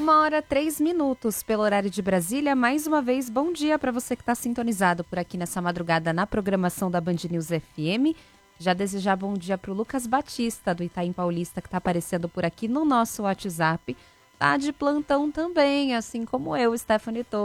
1h03 pelo horário de Brasília. Mais uma vez, bom dia para você que está sintonizado por aqui nessa madrugada na programação da Band News FM. Já desejar bom dia para o Lucas Batista, do Itaim Paulista, que está aparecendo por aqui no nosso WhatsApp. Tá de plantão também, assim como eu, Stephanie Torres.